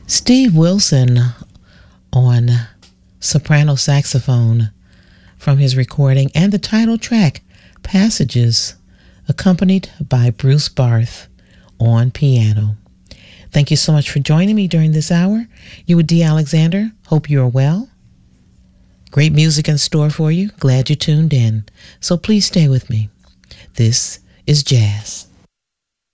Steve Wilson on soprano saxophone from his recording, and the title track, Passages, accompanied by Bruce Barth on piano. Thank you so much for joining me during this hour. You with Dee Alexander. Hope you are well. Great music in store for you. Glad you tuned in. So please stay with me. This is Jazz.